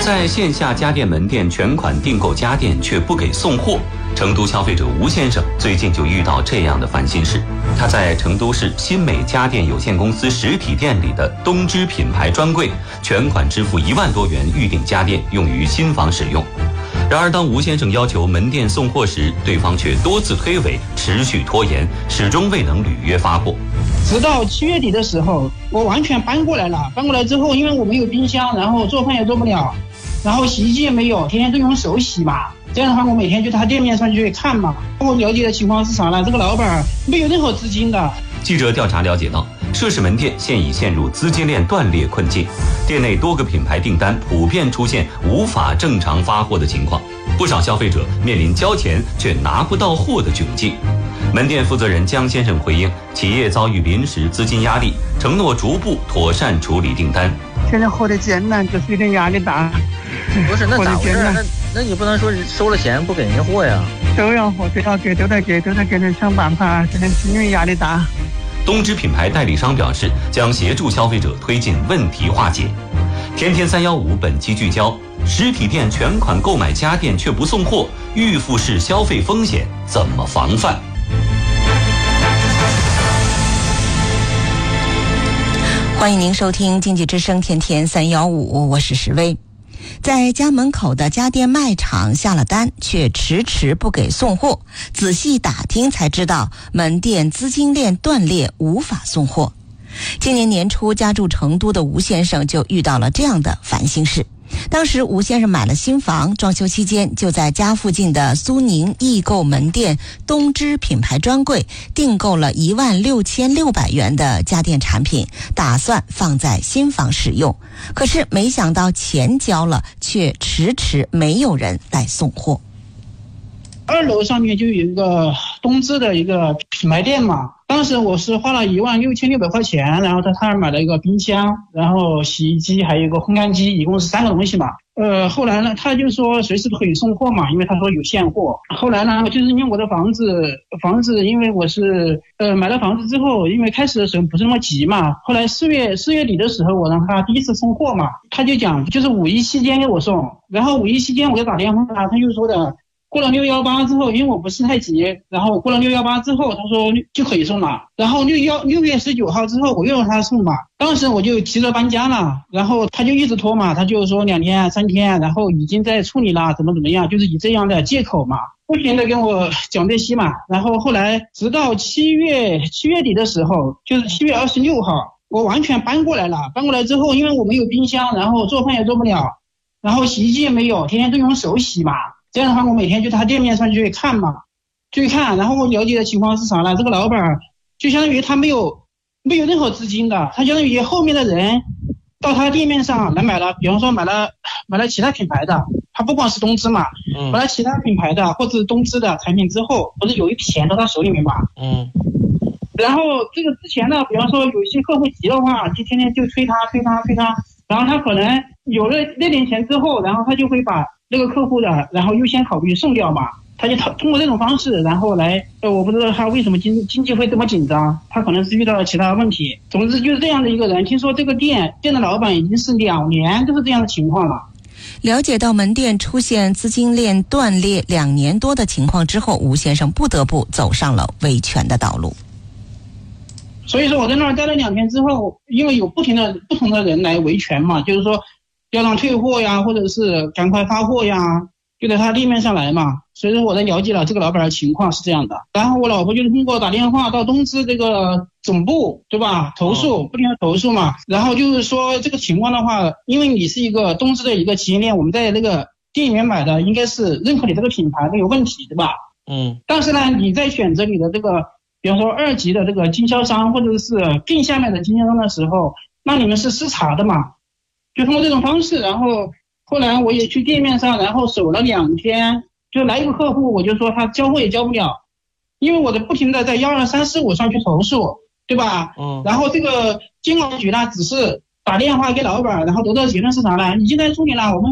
在线下家电门店全款订购家电却不给送货，成都消费者吴先生最近就遇到这样的烦心事。他在成都市新美家电有限公司实体店里的东芝品牌专柜全款支付1万多元预订家电用于新房使用。然而当吴先生要求门店送货时，对方却多次推诿，持续拖延，始终未能履约发货。 直到7月底的时候，我完全搬过来了。搬过来之后，因为我没有冰箱，然后做饭也做不了，然后洗衣机也没有，天天都用手洗嘛。这样的话，我每天就他店面上去看嘛。我了解的情况是啥呢？这个老板没有任何资金的。 记者调查了解到，涉事门店现已陷入资金链断裂困境，店内多个品牌订单普遍出现无法正常发货的情况，不少消费者面临交钱却拿不到货的窘境。门店负责人江先生回应，企业遭遇临时资金压力，承诺逐步妥善处理订单。 现在活得艰难，就是有点压力大。 不是，那咋回事？那你不能说收了钱不给人家货呀？ 都要货，都要给，都在给人想办法，现在是因为压力大。 东芝品牌代理商表示，将协助消费者推进问题化解。天天315本期聚焦：实体店全款购买家电却不送货，预付式消费风险怎么防范？ 欢迎您收听经济之声天天315，我是石薇。在家门口的家电卖场下了单，却迟不给送货，仔细打听才知道门店资金链断裂，无法送货。今年年初家住成都的吴先生就遇到了这样的烦心事。当时吴先生买了新房，装修期间就在家附近的苏宁易购门店东芝品牌专柜订购了16600元的家电产品，打算放在新房使用。可是没想到钱交了，却迟没有人来送货。 2楼上面就有一个东芝的一个品牌店嘛，当时我是花了16600块钱，然后在他那买了一个冰箱，然后洗衣机，还有一个烘干机，一共是3个东西嘛。后来呢，他就说随时都可以送货嘛，因为他说有现货。后来呢，就是因为我的房子，因为我是买了房子之后，因为开始的时候不是那么急嘛，后来4月底的时候，我让他第一次送货嘛，他就讲就是5一期间给我送，然后5一期间我就打电话，他就说的。过了618之后，因为我不是太急，然后过了618之后，他说就可以送了。然后6月19号之后，我又让他送嘛。当时我就急着搬家了，然后他就一直拖嘛，他就说2天3天，然后已经在处理了，怎么样，就是以这样的借口嘛，不停的跟我讲这些嘛。然后后来直到7月底的时候，就是7月26号，我完全搬过来了。搬过来之后，因为我没有冰箱，然后做饭也做不了，然后洗衣机也没有，天天都用手洗嘛。这样的话，我每天就他店面上去看嘛，然后我了解的情况是啥呢？这个老板就相当于他没有任何资金的，他相当于后面的人到他店面上来买了，比方说买了其他品牌的，他不光是东芝嘛，买了其他品牌的或者是东芝的产品之后，不是有一笔钱到他手里面嘛，然后这个之前呢，比方说有些客户急的话，就天天就催他，然后他可能有了那点钱之后，然后他就会把这个客户的，然后优先考虑送掉嘛，他就通过这种方式，然后来，我不知道他为什么经济会这么紧张，他可能是遇到了其他问题。总之就是这样的一个人，听说这个店的老板已经是2年都是这样的情况了。 了解到门店出现资金链断裂2年多的情况之后，吴先生不得不走上了维权的道路。 所以说我在那儿待了2天之后，因为有不同的人来维权嘛，就是说要让退货呀，或者是赶快发货呀，就在他店面上来嘛。所以说我在了解了这个老板的情况是这样的。然后我老婆就是通过打电话到东芝这个总部，对吧？不停的投诉嘛。然后就是说这个情况的话，因为你是一个东芝的一个企业链，我们在那个店里面买的，应该是认可你这个品牌没有问题，对吧？但是呢，你在选择你的这个，比方说2级的这个经销商或者是更下面的经销商的时候，那你们是失察的嘛。就通过这种方式，然后后来我也去店面上，然后守了2天，就来一个客户，我就说他交货也交不了，因为我不停的在12345上去投诉，对吧？然后这个监管局呢只是打电话给老板，然后得到结论是啥呢？已经在处理了，我们